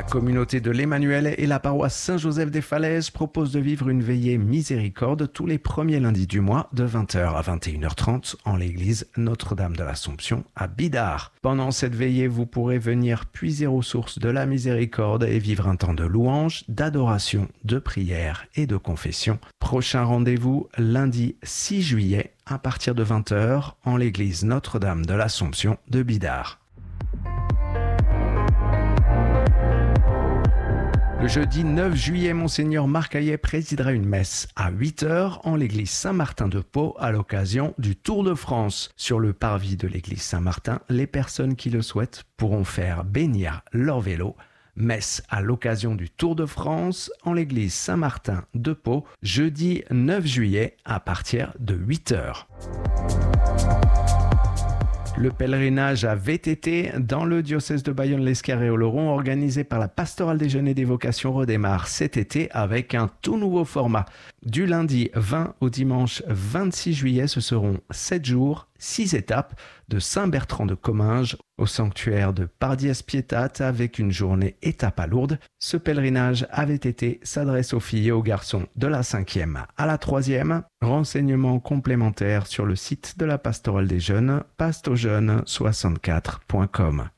communauté de l'Emmanuel et la paroisse Saint-Joseph des Falaises proposent de vivre une veillée miséricorde tous les premiers lundis du mois de 20h à 21h30 en l'église Notre-Dame de l'Assomption à Bidart. Pendant cette veillée, vous pourrez venir puiser aux sources de la miséricorde et vivre un temps de louange, d'adoration, de prière et de confession. Prochain rendez-vous lundi 6 juillet à partir de 20h en l'église Notre-Dame de l'Assomption de Bidart. Le jeudi 9 juillet, Monseigneur Marc Hayet présidera une messe à 8h en l'église Saint-Martin de Pau à l'occasion du Tour de France. Sur le parvis de l'église Saint-Martin, les personnes qui le souhaitent pourront faire bénir leur vélo. Messe à l'occasion du Tour de France en l'église Saint-Martin de Pau, jeudi 9 juillet à partir de 8h. Le pèlerinage à VTT dans le diocèse de Bayonne-l'Esquerre et Oloron, organisé par la Pastorale des Jeunes et des Vocations, redémarre cet été avec un tout nouveau format. Du lundi 20 au dimanche 26 juillet, ce seront 7 jours, 6 étapes de Saint-Bertrand de Comminges au sanctuaire de Pardies-Pietate avec une journée étape à Lourdes. Ce pèlerinage à VTT s'adresse aux filles et aux garçons de la 5e à la 3e. Renseignements complémentaires sur le site de la Pastorale des Jeunes, pastojeune64.com.